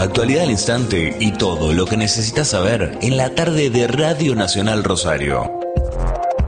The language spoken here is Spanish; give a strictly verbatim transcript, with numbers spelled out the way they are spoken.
actualidad al instante y todo lo que necesitas saber en la tarde de Radio Nacional Rosario.